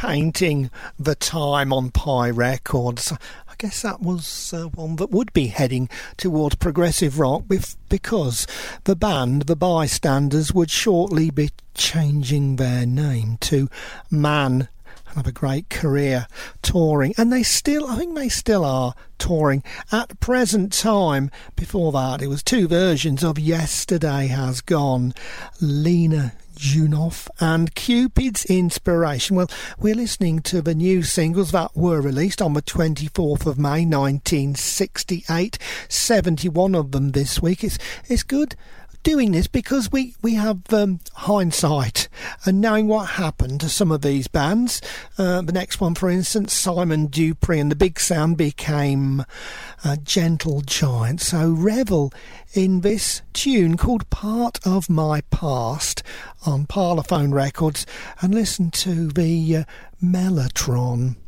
Painting the Time on Pie Records. I guess that was one that would be heading towards progressive rock because the band, the Bystanders, would shortly be changing their name to Man. Have a great career touring, and I think they still are touring at the present time. Before that, it was two versions of Yesterday Has Gone, Lena Junoff and Cupid's Inspiration. Well, we're listening to the new singles that were released on the 24th of May 1968, 71 of them this week. It's good doing this because we have hindsight and knowing what happened to some of these bands. The next one, for instance, Simon Dupree and the Big Sound became Gentle Giant. So revel in this tune called Part of My Past on Parlophone Records and listen to the Mellotron.